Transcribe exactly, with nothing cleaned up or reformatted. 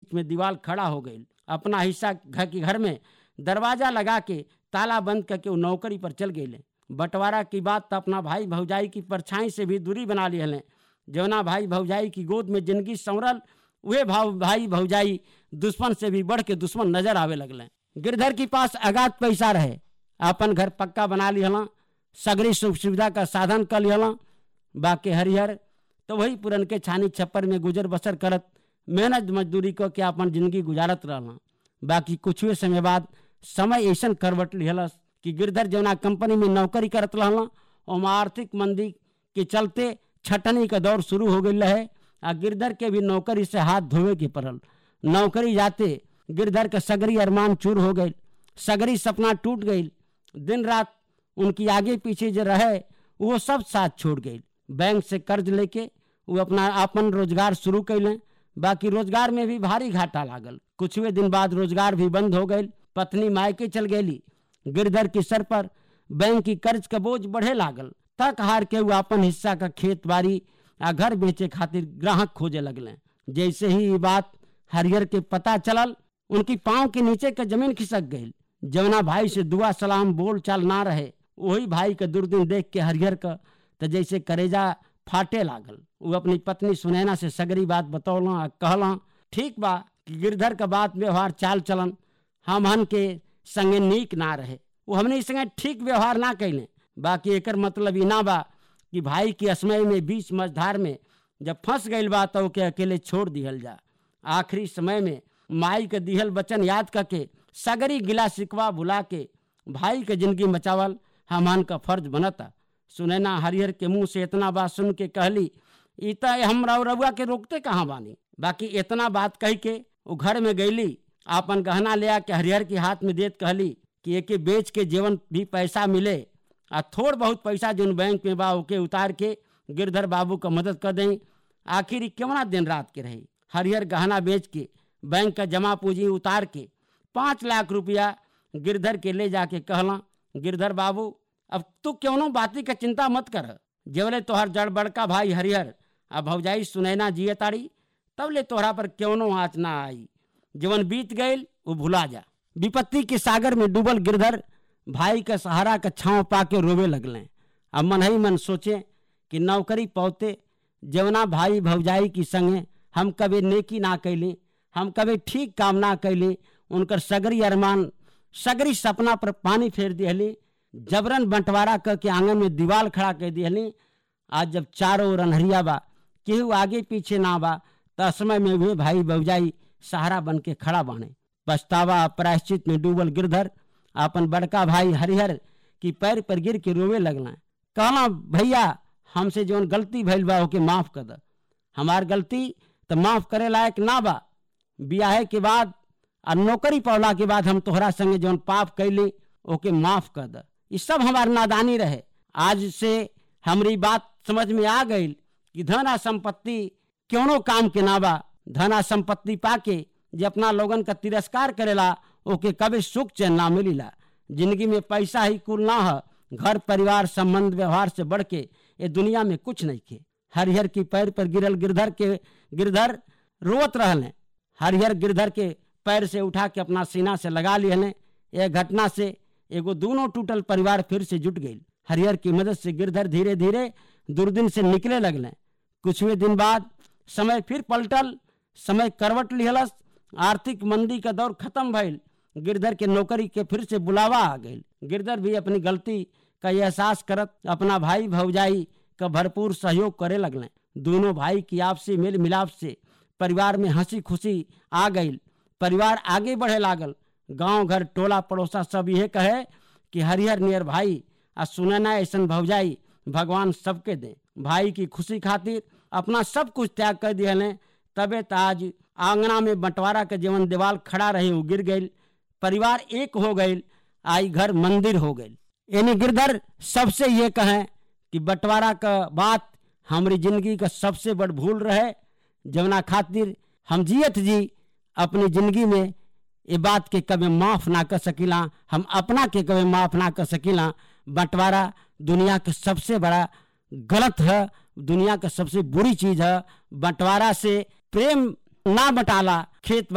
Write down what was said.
बीच में दीवार खड़ा हो गई। अपना हिस्सा घर के घर में दरवाजा लगा के ताला बंद करके वो नौकरी पर चल गए। बंटवारा की बात तो अपना भाई भौजाई की परछाई से भी दूरी बना ली हलें। जवना भाई भौजाई की गोद में जिंदगी संवरल, वे भाव भाई भौजाई दुश्मन से भी बढ़ के दुश्मन नजर आवे लगले। गिरधर के पास अगाध पैसा रहे, अपन घर पक्का बना ली हला, सगरी सुख सुविधा का साधन कर ली हला। बाकी हरिहर तो वही पुरन के छानी छप्पर में गुजर बसर करत मेहनत मजदूरी को के अपन जिंदगी गुजारत रहला। बाकी कुछ समय बाद समय ऐसा करवट लिहलस कि गिरधर जवना कंपनी में नौकरी करत रहला, और आर्थिक मंदी के चलते छटनी का दौर शुरू हो गई है। आ गिरधर के भी नौकरी से हाथ धोवे के पड़ल। नौकरी जाते गिरधर का सगरी अरमान चूर हो गई, सगरी सपना टूट गई। दिन रात उनकी आगे पीछे जो रहे वो सब साथ छोड़ गई। बैंक से कर्ज लेके वो अपना अपन रोजगार शुरू कैलें। बाकी रोजगार में भी भारी घाटा लागल। कुछ दिन बाद रोजगार भी बंद हो गई। पत्नी मायके चल गई। गिरधर के सर पर बैंक की कर्ज का बोझ बढ़े लागल। थक हार के वो अपन हिस्सा का खेत बाड़ी आ घर बेचे खातिर ग्राहक खोजे लगले। जैसे ही ये बात हरिहर के पता चलल, उनकी पांव के नीचे का जमीन खिसक गई। जवना भाई से दुआ सलाम बोल चाल ना रहे, वही भाई का दुर्दिन देख के हरिहर का तो जैसे करेजा फाटे लागल। वो अपनी पत्नी सुनैना से सगरी बात बतौला, कहला ठीक बा कि गिरधर का बात व्यवहार चाल चलन हम हन के संगे नीक ना रहे, वो हमने संगे ठीक व्यवहार ना कैले। बाकी एकर मतलब ई ना बा कि भाई की असमय में बीच मझधार में जब फंस गई बा तो के अकेले छोड़ दिहल जा। आखिरी समय में माई के दिहल वचन याद करके सगरी गिला शिकवा भुला के भाई के जिंदगी बचावल हमन का फर्ज बनता। सुनैना हरिहर के मुंह से इतना बात सुन के कहली, इता हम रउआ के रोकते कहाँ बानी। बाकी इतना बात कह के वो घर में गईली, आपन गहना ले आके हरिहर के हाथ में देत कहली कि एके बेच के जीवन भी पैसा मिले, आ थोड़ बहुत पैसा जो बैंक में बा ओके उतार के गिरधर बाबू का मदद कर दें। आखिर क्यों दिन रात के रही। हरिहर गहना बेच के बैंक का जमा पूंजी उतार के पाँच लाख रुपया गिरधर के ले जाके कहला, गिरधर बाबू अब तू क्यों बाती का चिंता मत कर। जबले तोहर जड़ बड़का भाई हरिहर अब भौजाई सुनैना जिये ताड़ी, तब ले तोहरा पर क्यों आँच ना आई। जीवन बीत गए वो भुला जा। विपत्ति के सागर में डूबल गिरधर भाई का सहारा का छांव पाके रोवे लगले। अब मन ही मन सोचे कि नौकरी पौते जवना भाई भौजाई की संगे हम कभी नेकी ना कैली, हम कभी ठीक काम ना कैली, उनकर सगरी अरमान सगरी सपना पर पानी फेर दिहली। जबरन बंटवारा करके आंगन में दीवार खड़ा कर दिहली। आज जब चारों ओर अनहरिया बा, केहू आगे पीछे ना बा, त समय में वे भाई भौजाई सहारा बन के खड़ा बाने। पछतावा प्रायश्चित में डूबल गिरधर अपन बड़का भाई हरिहर की पैर पर गिर के रोवे लगला। कहला भैया हमसे जौन गलती भइल बा ओके माफ कर द। हमार गलती तो माफ करे लायक ना बा। बियाहे के बाद और नौकरी पौला के बाद हम तोहरा संगे जौन पाप कैली ओके माफ कर द। ये सब हमार नादानी रहे। आज से हमारी बात समझ में आ गई कि धना संपत्ति क्यों काम के ना बा। धना संपत्ति पाके जे अपना लोगन का तिरस्कार करेला ओके कभी सुख चैन ना मिलीला। जिंदगी में पैसा ही कुल ना है, घर परिवार संबंध व्यवहार से बढ़ के ये दुनिया में कुछ नहीं के। हरिहर की पैर पर गिरल गिरधर के गिरधर रोवत रहले। हरिहर गिरधर के पैर से उठा के अपना सीना से लगा लिए। यह घटना से एगो दोनों टूटल परिवार फिर से जुट गई। हरिहर की मदद से गिरधर धीरे धीरे दुर्दिन से निकले लगले। कुछ दिन बाद समय फिर पलटल, समय करवट लिहलस। आर्थिक मंदी का दौर खत्म भइल। गिरधर के नौकरी के फिर से बुलावा आ गई। गिरधर भी अपनी गलती का एहसास करत अपना भाई भौजाई का भरपूर सहयोग करे लगले। दोनों भाई की आपसी मेल मिलाप से परिवार में हंसी खुशी आ गई। परिवार आगे बढ़े लागल। गांव घर टोला पड़ोसा सब यह कहे कि हरिहर नियर भाई आ सुनैना ऐसन भौजाई भगवान सबके दे। भाई की खुशी खातिर अपना सब कुछ त्याग कर दिए। तबे ताज आंगना में बंटवारा के जीवन दीवार खड़ा रहे वो गिर गई। परिवार एक हो गई। आई घर मंदिर हो गई। यानी गिरधर सबसे ये कहें कि बंटवारा का बात हमारी जिंदगी का सबसे बड़ भूल रहे, जवना खातिर हम जियत जी अपनी जिंदगी में ये बात के कभी माफ ना कर सकीला, हम अपना के कभी माफ ना कर सकीला। बंटवारा दुनिया का सबसे बड़ा गलत है, दुनिया का सबसे बुरी चीज है। बंटवारा से प्रेम ना बटाला। खेत